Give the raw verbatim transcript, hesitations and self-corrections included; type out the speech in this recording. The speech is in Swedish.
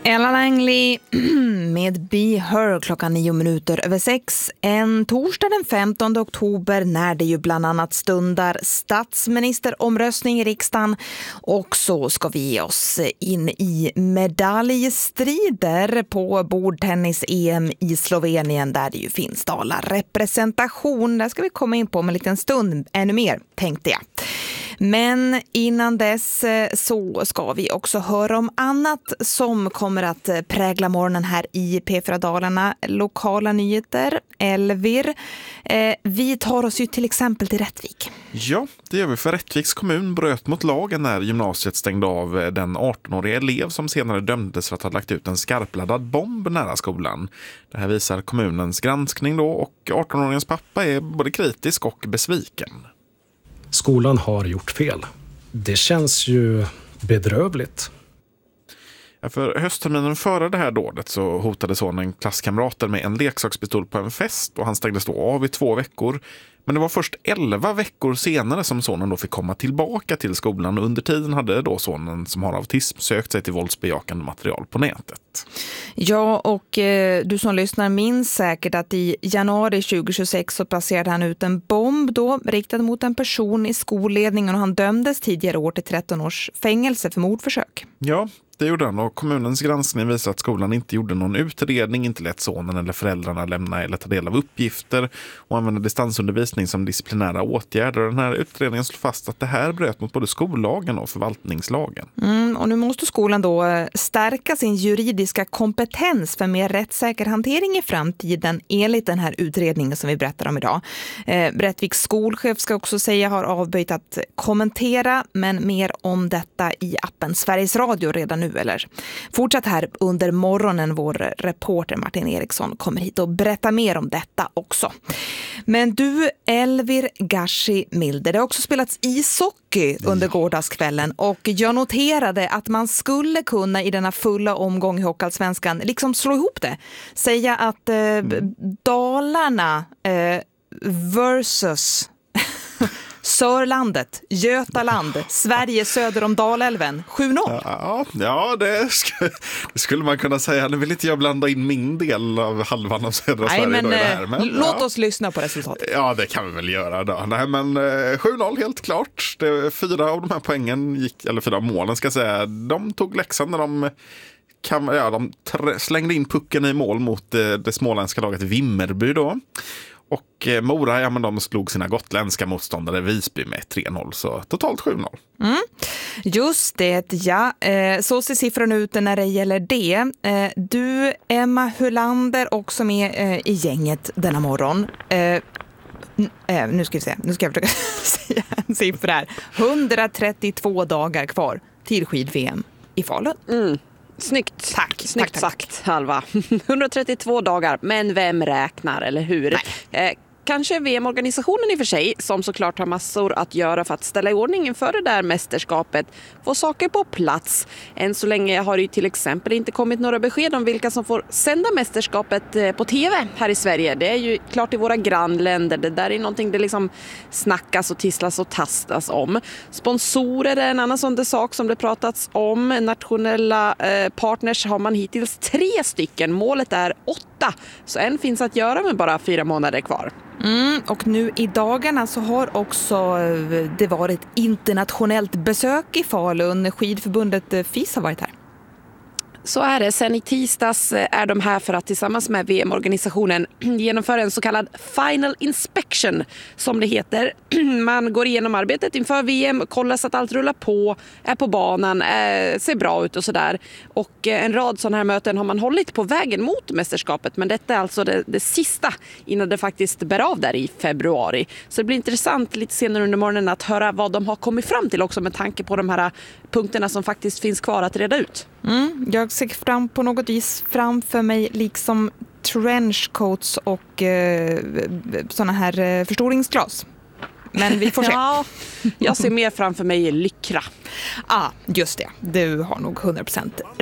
Ella Langley med Be Her klockan nio minuter över sex. En torsdag den femtonde oktober när det ju bland annat stundar statsministeromröstning i riksdagen. Och så ska vi ge oss in i medaljstrider på bordtennis-E M i Slovenien där det ju finns representation. Där ska vi komma in på om en liten stund ännu mer, tänkte jag. Men innan dess så ska vi också höra om annat som kommer att prägla morgonen här i P fyra Dalarna. Lokala nyheter, Elvir. Eh, vi tar oss ju till exempel till Rättvik. Ja, det gör vi, för Rättviks kommun bröt mot lagen när gymnasiet stängde av den arton-åriga elev som senare dömdes för att ha lagt ut en skarpladdad bomb nära skolan. Det här visar kommunens granskning då, och arton-åringens pappa är både kritisk och besviken. Skolan har gjort fel. Det känns ju bedrövligt. Ja, för höstterminen före det här dådet så hotade sonen klasskamrater med en leksakspistol på en fest och han stängdes då av i två veckor. Men det var först elva veckor senare som sonen då fick komma tillbaka till skolan, och under tiden hade då sonen som har autism sökt sig till våldsbejakande material på nätet. Ja, och eh, du som lyssnar minns säkert att i januari tjugohundratjugosex så placerade han ut en bomb då riktad mot en person i skolledningen, och han dömdes tidigare år till tretton års fängelse för mordförsök. Ja, det gjorde han, och kommunens granskning visar att skolan inte gjorde någon utredning, inte lät sonen eller föräldrarna lämna eller ta del av uppgifter och använda distansundervisning som disciplinära åtgärder. Den här utredningen slår fast att det här bröt mot både skollagen och förvaltningslagen. Mm, och nu måste skolan då stärka sin juridiska kompetens för mer rättssäker hantering i framtiden enligt den här utredningen som vi berättar om idag. Eh, Rättviks skolchef ska också säga har avböjt att kommentera, men mer om detta i appen Sveriges Radio redan nu. Eller fortsatt här under morgonen, vår reporter Martin Eriksson kommer hit och berättar mer om detta också. Men du, Elvir Gashi Milde, det har också spelats ishockey under gårdagskvällen, och jag noterade att man skulle kunna i denna fulla omgång i Hockeyallsvenskan liksom slå ihop det. Säga att eh, Dalarna eh, versus Sörlandet, Götaland, Sverige söder om Dalälven, sju noll. Ja, ja det, sk- det skulle man kunna säga. Nu vill inte jag blanda in min del av halvan av södra Nej, Sverige. Men, då i det här. Men låt ja. oss lyssna på resultatet. Ja, det kan vi väl göra då. Nej, men eh, sju noll helt klart. Det, fyra av de här poängen gick, eller fyra målen ska jag säga, de tog läxan när de Kan, ja, de trä, slängde in pucken i mål mot eh, det småländska laget Vimmerby då. Och eh, Mora, ja, men de slog sina gotländska motståndare Visby med tre noll, så totalt sju noll. Mm. Just det, ja. Eh, så ser siffran ut när det gäller det. Eh, du, Emma Hylander, också med eh, i gänget denna morgon. Eh, n- eh, nu ska vi se, nu ska jag försöka säga en siffra här. hundratrettiotvå dagar kvar till skid-V M i Falun. Mm. Snyggt. Tack. Snyggt tack, tack. sagt, Halva. hundratrettiotvå dagar, men vem räknar, eller hur? Eh, kanske V M-organisationen i och för sig, som såklart har massor att göra för att ställa i ordning inför det där mästerskapet, få saker på plats. Än så länge har det ju till exempel inte kommit några besked om vilka som får sända mästerskapet eh, på tv här i Sverige. Det är ju klart i våra grannländer. Det där är någonting det liksom snackas och tisslas och tastas om. Sponsorer är en annan sån där sak som det pratats om. Nationella eh, partners har man hittills tre stycken. Målet är åtta. Så en finns att göra med bara fyra månader kvar. Mm, och nu i dagarna så har också det varit internationellt besök i Falun. Skidförbundet F I S har varit här. Så är det. Sen i tisdags är de här för att tillsammans med V M-organisationen genomföra en så kallad final inspection, som det heter. Man går igenom arbetet inför V M, kollar så att allt rullar på, är på banan, är, ser bra ut och sådär. Och en rad sådana här möten har man hållit på vägen mot mästerskapet, men detta är alltså det, det sista innan det faktiskt bär av där i februari. Så det blir intressant lite senare under morgonen att höra vad de har kommit fram till också, med tanke på de här punkterna som faktiskt finns kvar att reda ut. Mm, jag ser fram på något vis framför mig liksom trenchcoats och eh, såna här eh, förstoringsglas. Men vi får se. Ja, jag ser mer framför mig lyckra. Ja, ah, just det. Du har nog hundra procent